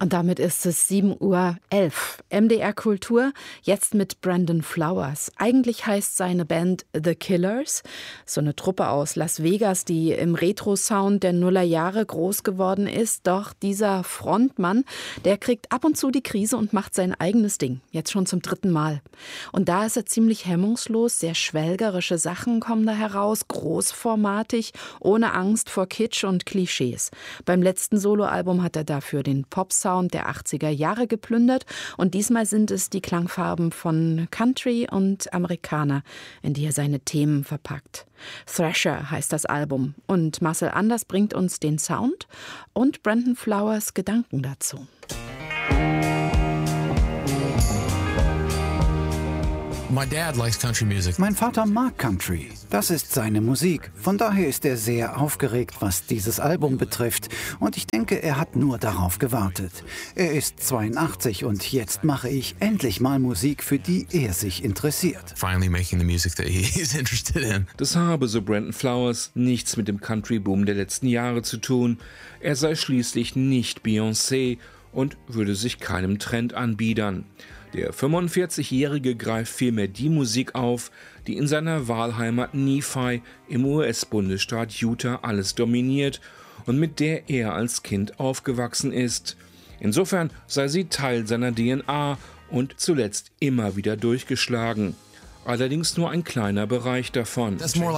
Und damit ist es 7:11 Uhr. MDR Kultur, jetzt mit Brandon Flowers. Eigentlich heißt seine Band The Killers. So eine Truppe aus Las Vegas, die im Retro-Sound der Nullerjahre groß geworden ist. Doch dieser Frontmann, der kriegt ab und zu die Krise und macht sein eigenes Ding. Jetzt schon zum 3. Mal. Und da ist er ziemlich hemmungslos. Sehr schwelgerische Sachen kommen da heraus. Großformatig, ohne Angst vor Kitsch und Klischees. Beim letzten Soloalbum hat er dafür den Pop-Sound der 80er Jahre geplündert und diesmal sind es die Klangfarben von Country und Amerikaner, in die er seine Themen verpackt. Thrasher heißt das Album und Marcel Anders bringt uns den Sound und Brandon Flowers Gedanken dazu. Mein Vater mag Country. Das ist seine Musik. Von daher ist er sehr aufgeregt, was dieses Album betrifft. Und ich denke, er hat nur darauf gewartet. Er ist 82 und jetzt mache ich endlich mal Musik, für die er sich interessiert. Das habe, so Brandon Flowers, nichts mit dem Country-Boom der letzten Jahre zu tun. Er sei schließlich nicht Beyoncé und würde sich keinem Trend anbiedern. Der 45-Jährige greift vielmehr die Musik auf, die in seiner Wahlheimat Nephi im US-Bundesstaat Utah alles dominiert und mit der er als Kind aufgewachsen ist. Insofern sei sie Teil seiner DNA und zuletzt immer wieder durchgeschlagen. Allerdings nur ein kleiner Bereich davon. Es ist mehr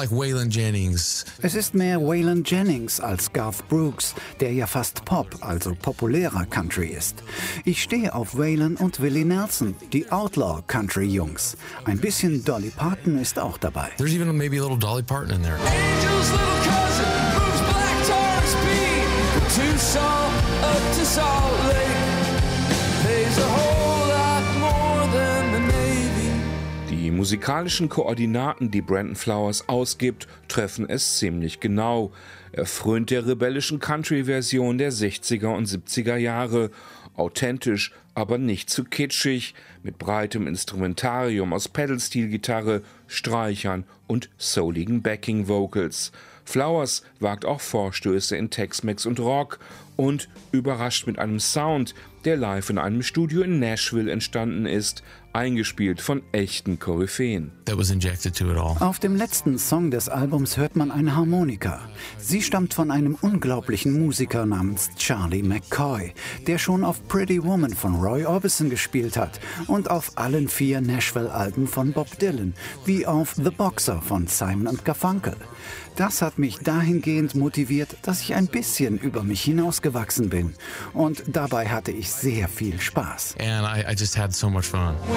Waylon Jennings als Garth Brooks, der ja fast Pop, also populärer Country ist. Ich stehe auf Waylon und Willie Nelson, die Outlaw-Country-Jungs. Ein bisschen Dolly Parton ist auch dabei. There's even maybe a little Dolly Parton in there. Angel's little cousin moves black tar speed from Tucson up to Salt Lake. Pays a whole lot more than the Navy. Die musikalischen Koordinaten, die Brandon Flowers ausgibt, treffen es ziemlich genau. Er frönt der rebellischen Country-Version der 60er und 70er Jahre. Authentisch, aber nicht zu kitschig, mit breitem Instrumentarium aus Pedal-Steel-Gitarre, Streichern und souligen Backing-Vocals. Flowers wagt auch Vorstöße in Tex-Mex und Rock und überrascht mit einem Sound, der live in einem Studio in Nashville entstanden ist, eingespielt von echten Koryphäen. Auf dem letzten Song des Albums hört man eine Harmonika. Sie stammt von einem unglaublichen Musiker namens Charlie McCoy, der schon auf Pretty Woman von Roy Orbison gespielt hat und auf allen 4 Nashville-Alben von Bob Dylan, wie auf The Boxer von Simon & Garfunkel. Das hat mich dahingehend motiviert, dass ich ein bisschen über mich hinausgewachsen bin. Und dabei hatte ich sehr viel Spaß. And I just had so much fun.